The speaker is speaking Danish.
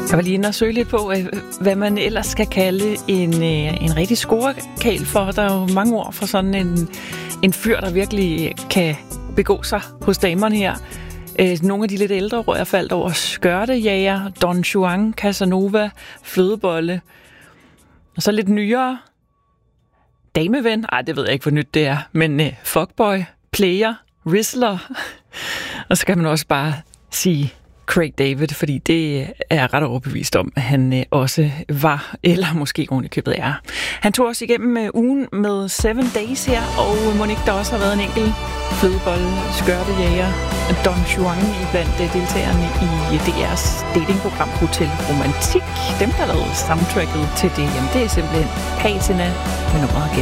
Jeg var lige inde og søge lidt på, hvad man ellers skal kalde en rigtig scorekæl for. Der er jo mange ord for sådan en fyr, der virkelig kan begå sig hos damerne her. Nogle af de lidt ældre ord, jeg faldt over: skørtejager, Don Juan, Casanova, flødebolle. Og så lidt nyere: dameven. Ej, det ved jeg ikke, hvor nyt det er. Men fuckboy, player, rizzler. Og så kan man også bare sige Craig David, fordi det er jeg ret overbevist om, at han også var, eller måske ovenikøbet er. Han tog os igennem ugen med 7 Days her, og Monique, der også har været en enkelt flødebolle, skørtejager, Don Juan iblandt deltagerne i DR's datingprogram Hotel Romantik. Dem, der lavede soundtracket til det, jamen det er simpelthen Patina med nummeret